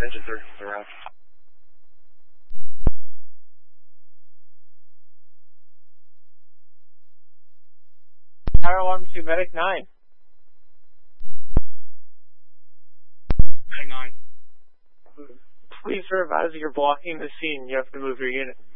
Engine 3, around. Fire alarm to Medic 9. Medic 9. Please advise you're blocking the scene. You have to move your unit.